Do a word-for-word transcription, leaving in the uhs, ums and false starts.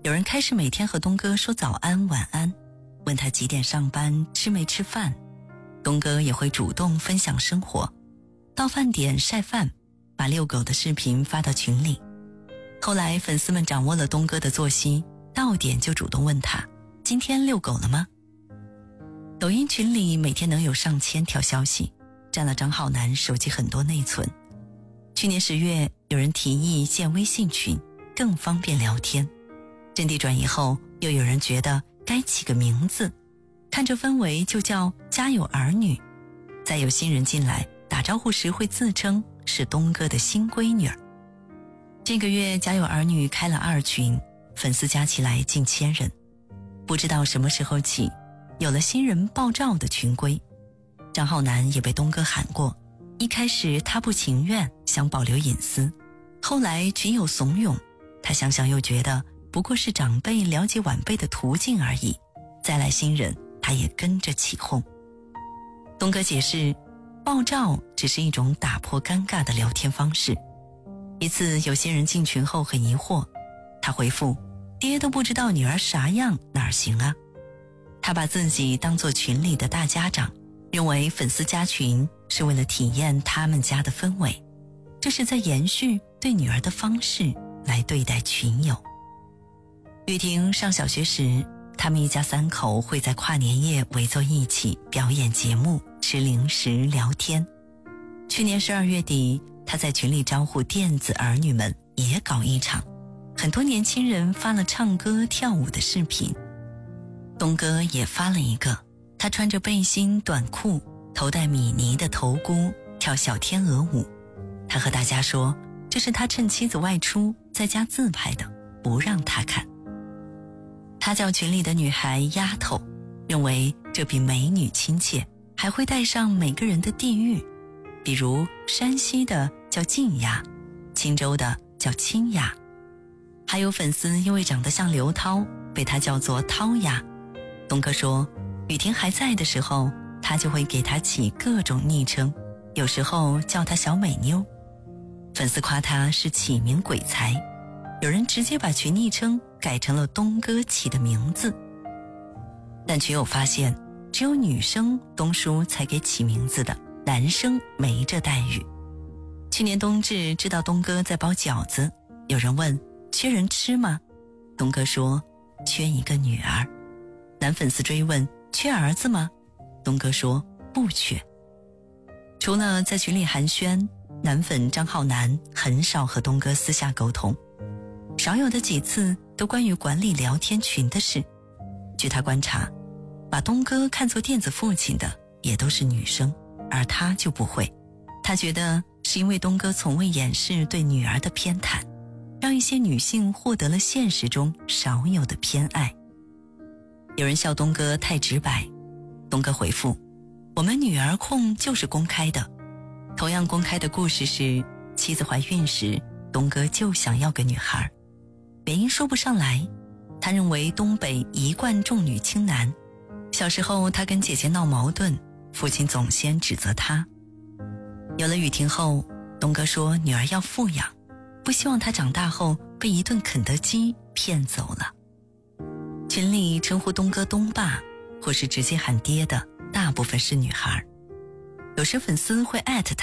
有人开始每天和东哥说早安晚安，问他几点上班，吃没吃饭。东哥也会主动分享生活，到饭点晒饭，把遛狗的视频发到群里。后来粉丝们掌握了东哥的作息，到点就主动问他今天遛狗了吗？抖音群里每天能有上千条消息，占了张浩南手机很多内存。去年十月，有人提议建微信群，更方便聊天。阵地转移后，又有人觉得该起个名字，看这氛围就叫家有儿女。再有新人进来，打招呼时会自称是东哥的新闺女儿。这个月家有儿女开了二群，粉丝加起来近千人。不知道什么时候起，有了新人爆照的群规。张浩南也被东哥喊过，一开始他不情愿，想保留隐私，后来群友怂恿，他想想又觉得不过是长辈了解晚辈的途径而已，再来新人他也跟着起哄。东哥解释，爆照只是一种打破尴尬的聊天方式。一次有些人进群后很疑惑，他回复，爹都不知道女儿啥样哪儿行啊。他把自己当作群里的大家长，认为粉丝加群是为了体验他们家的氛围，这是在延续对女儿的方式来对待群友。雨婷上小学时，他们一家三口会在跨年夜围坐一起表演节目，吃零食聊天。去年十二月底，他在群里招呼电子儿女们也搞一场，很多年轻人发了唱歌跳舞的视频。东哥也发了一个，他穿着背心短裤，头戴米妮的头箍，跳小天鹅舞。他和大家说，这是他趁妻子外出在家自拍的，不让他看。他叫群里的女孩丫头，认为这比美女亲切，还会带上每个人的地域，比如山西的叫静丫，青州的叫清丫。还有粉丝因为长得像刘涛，被他叫做涛丫。东哥说，雨婷还在的时候，他就会给她起各种昵称，有时候叫她小美妞。粉丝夸他是起名鬼才，有人直接把群昵称改成了东哥起的名字。但群友发现，只有女生东叔才给起名字的，男生没这待遇。去年冬至知道东哥在包饺子，有人问缺人吃吗？东哥说缺一个女儿。男粉丝追问缺儿子吗？东哥说不缺。除了在群里寒暄，男粉张浩南很少和东哥私下沟通，少有的几次都关于管理聊天群的事。据他观察，把东哥看作电子父亲的也都是女生，而他就不会。他觉得是因为东哥从未掩饰对女儿的偏袒，让一些女性获得了现实中少有的偏爱。有人笑东哥太直白，东哥回复，我们女儿控就是公开的。同样公开的故事是，妻子怀孕时，东哥就想要个女孩，原因说不上来，他认为东北一贯重女轻男，小时候他跟姐姐闹矛盾，父亲总先指责他。有了雨婷后，东哥说女儿要富养，不希望她长大后被一顿肯德基骗走了。群里称呼东哥东爸，或是直接喊爹的，大部分是女孩。有时粉丝会艾特他，